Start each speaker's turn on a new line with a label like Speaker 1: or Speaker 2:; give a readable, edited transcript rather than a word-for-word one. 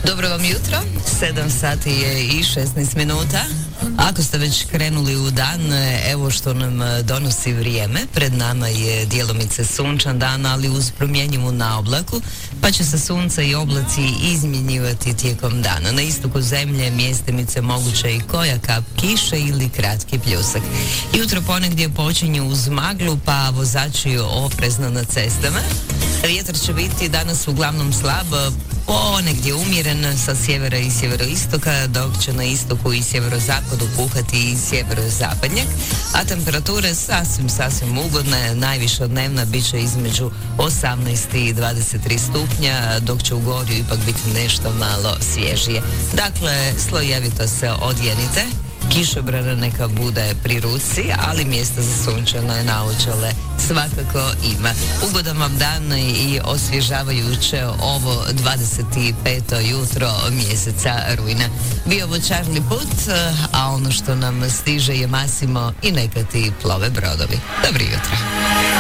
Speaker 1: Dobro vam jutro, 7 sati je i 16 minuta. Ako ste već krenuli u dan, evo što nam donosi vrijeme. Pred nama je djelomice sunčan dan, ali uz promjenjivu naoblaku, pa će se sunce i oblaci izmjenjivati tijekom dana. Na istoku zemlje mjestimice moguće i koja kap kiše ili kratki pljusak. Jutro ponegdje počinje uz maglu, pa vozači oprezno na cestama. Vjetar će biti danas uglavnom slab, ponegdje umjeren sa sjevera i sjeveroistoka, dok će na istoku i sjeverozapadu puhati i sjeverozapadnjak, a temperature sasvim ugodne. Najviša dnevna bit će između 18 i 23 stupnja, dok će u Gorju ipak biti nešto malo svježije. Dakle, slojevito se odjenite. Kišobrana neka bude pri ruci, ali mjesta za sunčane naočale svakako ima. Ugodan vam dan i osvježavajuće ovo 25. jutro mjeseca rujna. Bio ovo Charlie Put, a ono što nam stiže je Massimo i neka ti plove brodovi. Dobro jutro.